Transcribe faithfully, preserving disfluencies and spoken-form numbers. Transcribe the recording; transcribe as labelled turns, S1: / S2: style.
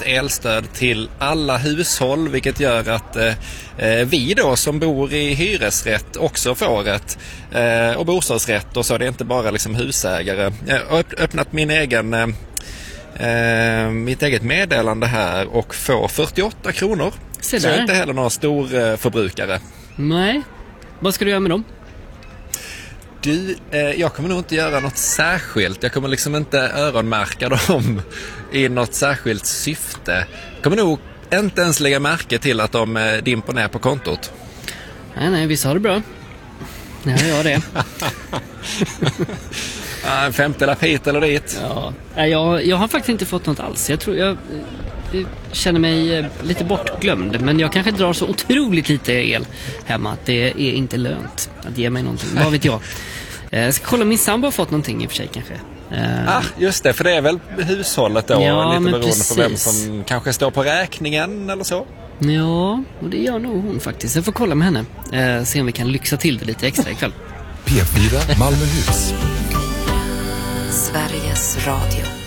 S1: ett elstöd till alla hushåll, vilket gör att eh, vi då som bor i hyresrätt också får ett eh, och bostadsrätt, och så det är inte bara liksom husägare. Jag har öppnat min egen eh, mitt eget meddelande här och får fyrtioåtta kronor. Så jag är inte heller någon stor eh, förbrukare.
S2: Nej. Vad ska du göra med dem?
S1: Du, eh, jag kommer nog inte göra något särskilt. Jag kommer liksom inte öronmärka dem i något särskilt syfte. Jag kommer nog inte ens lägga märke till att de eh, dimper ner på kontot.
S2: Nej, nej, vissa har det bra. Ja, jag har det.
S1: En femtelapp hit eller dit.
S2: Ja, jag, jag har faktiskt inte fått något alls. Jag tror jag, jag känner mig lite bortglömd. Men jag kanske drar så otroligt lite el hemma att det är inte lönt att ge mig någonting. Vad vet jag? Jag ska kolla om min sambo har fått någonting i och för sig kanske.
S1: Ah, just det, för det är väl hushållet då.
S2: Ja,
S1: lite beroende
S2: precis.
S1: på vem som kanske står på räkningen eller så.
S2: Ja, och det gör nog hon faktiskt. Jag får kolla med henne. Eh, se om vi kan lyxa till det lite extra ikväll.
S3: P fyra Malmöhus.
S4: Sveriges Radio.